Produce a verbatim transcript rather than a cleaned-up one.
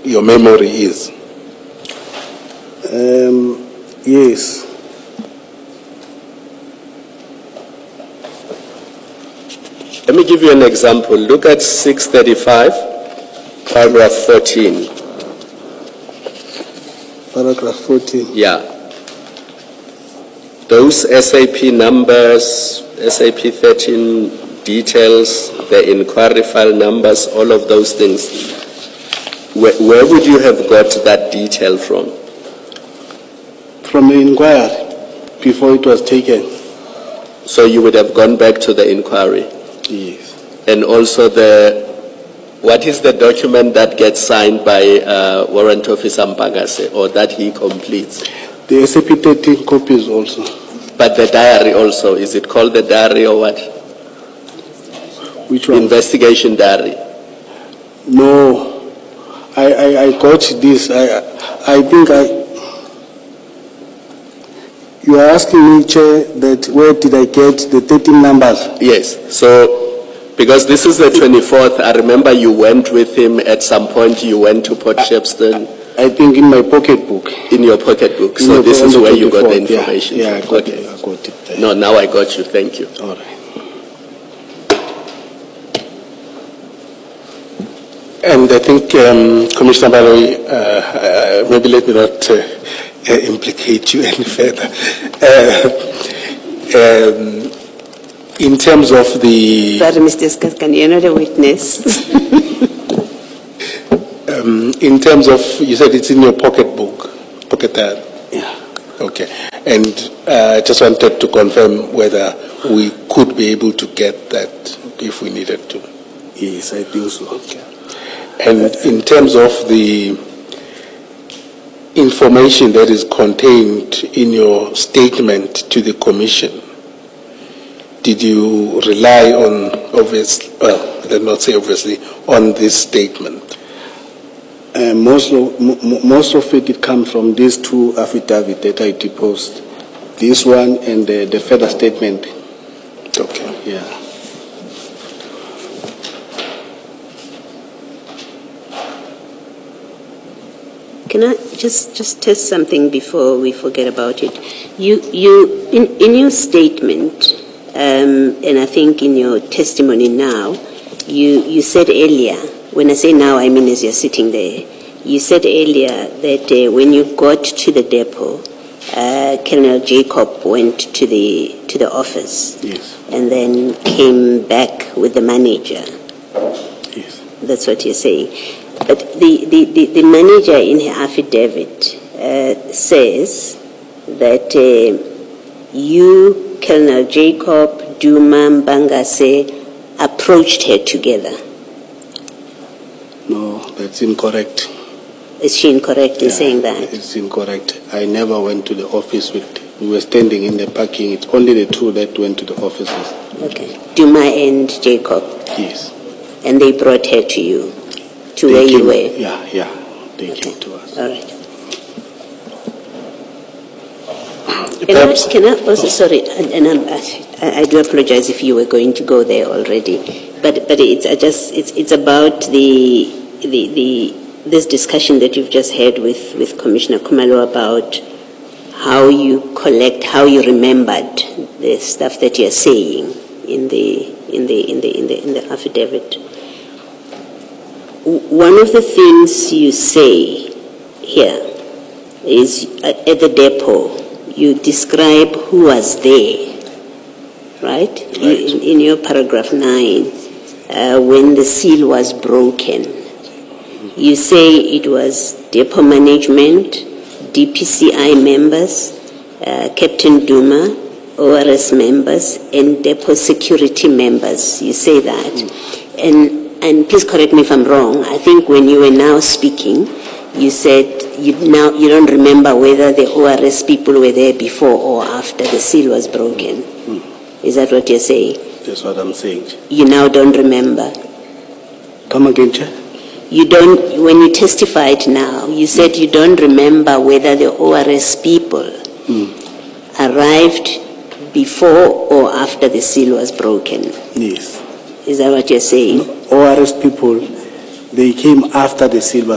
your memory is. Um, yes. Let me give you an example. Look at six thirty-five, paragraph fourteen. Paragraph fourteen. Yeah. Those S A P numbers, S A P thirteen details, the inquiry file numbers, all of those things. Where, where would you have got that detail from? From the inquiry, before it was taken. So you would have gone back to the inquiry? Yes. And also the, what is the document that gets signed by uh, Warrant Officer Mpangase, or that he completes? The S A P thirteen copies also. But the diary also, is it called the diary or what? Which one? Investigation diary. No, I, I, I got this. I, I think I. You are asking me, Chair, that where did I get the thirteen numbers? Yes. So, because this is the twenty-fourth, I remember you went with him at some point. You went to Port Shepstone. I think in my pocket book. In your pocket book. In So your this is where you got the yeah, information. Yeah, I got, okay. it, I got it there. No, now I got you. Thank you. All right. And I think, um, Commissioner Baloyi, uh, uh, maybe let me not uh, uh, implicate you any further. Uh, um, in terms of the... Sorry, Mister Skaskan, you're not a witness. um, in terms of, you said it's in your pocket book, pocket diary. Yeah. Okay. And uh, I just wanted to confirm whether we could be able to get that if we needed to. Yes, I think so. Okay. And in terms of the information that is contained in your statement to the Commission, did you rely on, obviously, well, let not say obviously, on this statement? Uh, most, of, m most of it, it comes from these two affidavits that I deposed. This one and the, the further statement. Okay. Yeah. Can I just, just test something before we forget about it? You, you in, in your statement, um, and I think in your testimony now, you, you said earlier, when I say now, I mean as you're sitting there, you said earlier that uh, when you got to the depot, uh, Colonel Jacob went to the, to the office. Yes. And then came back with the manager. Yes. That's what you're saying. But the, the, the, the manager in her affidavit uh, says that uh, you, Colonel Jacob, Duma, Mpangase, approached her together. No, that's incorrect. Is she incorrect in Yeah, saying that? It's incorrect. I never went to the office with, we were standing in the parking. It's only the two that went to the offices. Okay. Duma and Jacob. Yes. And they brought her to you, to They where came, you were? Yeah, yeah. They Okay. came to us. All right. Can I, can I also, sorry, and, and I'm, I, I do apologize if you were going to go there already, but but it's I just it's it's about the the the this discussion that you've just had with with Commissioner Khumalo about how you collect, how you remembered the stuff that you're saying in the in the in the in the in the affidavit. One of the things you say here is at the depot. You describe who was there, right? Right. You, in, in your paragraph nine, uh, when the seal was broken, you say it was depot management, D P C I members, uh, Captain Duma, O R S members, and depot security members. You say that. Mm. And, and please correct me if I'm wrong. I think when you were now speaking, you said you now you don't remember whether the O R S people were there before or after the seal was broken. Hmm. Is that what you're saying? That's what I'm saying. You now don't remember. Come again, Chair? You don't. When you testified now, you said you don't remember whether the O R S people Hmm. arrived before or after the seal was broken. Yes. Is that what you're saying? O R S people, they came after the seal was